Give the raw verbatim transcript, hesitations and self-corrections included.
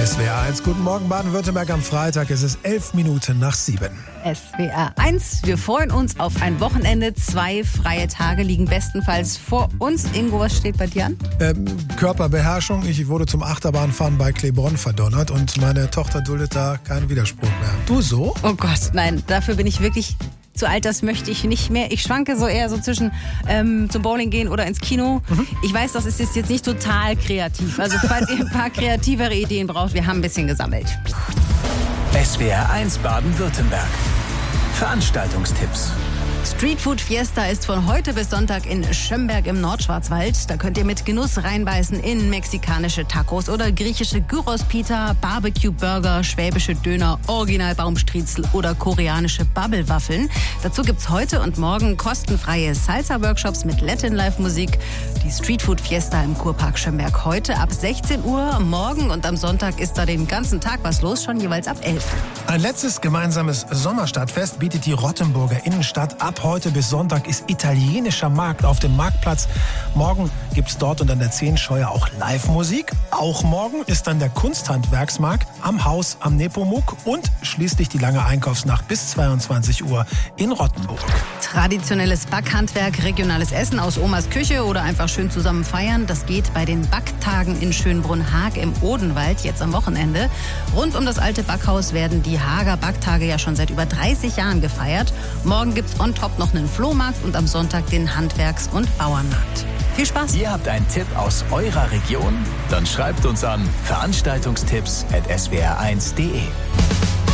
S W R eins, guten Morgen Baden-Württemberg am Freitag. Es ist elf Minuten nach sieben. S W R eins, wir freuen uns auf ein Wochenende. Zwei freie Tage liegen bestenfalls vor uns. Ingo, was steht bei dir an? Ähm, Körperbeherrschung. Ich wurde zum Achterbahnfahren bei Klebronn verdonnert und meine Tochter duldet da keinen Widerspruch mehr. Du so? Oh Gott, nein, dafür bin ich wirklich zu alt, das möchte ich nicht mehr. Ich schwanke so eher so zwischen ähm, zum Bowling gehen oder ins Kino. Mhm. Ich weiß, das ist jetzt nicht total kreativ. Also falls ihr ein paar kreativere Ideen braucht, wir haben ein bisschen gesammelt. S W R eins Baden-Württemberg. Veranstaltungstipps. Streetfood Fiesta ist von heute bis Sonntag in Schömberg im Nordschwarzwald. Da könnt ihr mit Genuss reinbeißen in mexikanische Tacos oder griechische Gyros-Pita, Barbecue-Burger, schwäbische Döner, Original-Baumstriezel oder koreanische Bubble-Waffeln. Dazu gibt's heute und morgen kostenfreie Salsa-Workshops mit Latin-Live-Musik. Die Streetfood Fiesta im Kurpark Schömberg heute ab sechzehn Uhr. Morgen und am Sonntag ist da den ganzen Tag was los, schon jeweils ab elf. Ein letztes gemeinsames Sommerstadtfest bietet die Rottenburger Innenstadt. Ab heute bis Sonntag ist italienischer Markt auf dem Marktplatz. Morgen gibt's dort und an der Zehnscheuer auch Live-Musik. Auch morgen ist dann der Kunsthandwerksmarkt am Haus am Nepomuk und schließlich die lange Einkaufsnacht bis zweiundzwanzig Uhr in Rottenburg. Traditionelles Backhandwerk, regionales Essen aus Omas Küche oder einfach schön zusammen feiern. Das geht bei den Backtagen in Schönbrunn-Haag im Odenwald jetzt am Wochenende. Rund um das alte Backhaus werden die Haager Backtage ja schon seit über dreißig Jahren gefeiert. Morgen gibt's on top noch einen Flohmarkt und am Sonntag den Handwerks- und Bauernmarkt. Viel Spaß! Ihr habt einen Tipp aus eurer Region? Dann schreibt uns an veranstaltungstipps at s w r eins punkt d e.